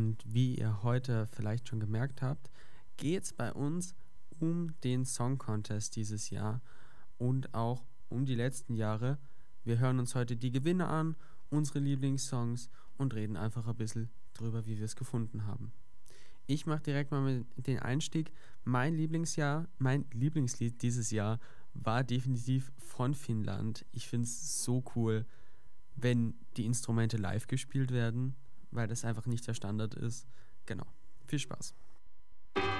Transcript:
Und wie ihr heute vielleicht schon gemerkt habt, geht es bei uns um den Song Contest dieses Jahr und auch um die letzten Jahre. Wir hören uns heute die Gewinner an, unsere Lieblingssongs und reden einfach ein bisschen drüber, wie wir es gefunden haben. Ich mache direkt mal mit den Einstieg. Mein Lieblingslied dieses Jahr war definitiv von Finnland. Ich finde es so cool, wenn die Instrumente live gespielt werden, weil das einfach nicht der Standard ist. Genau. Viel Spaß.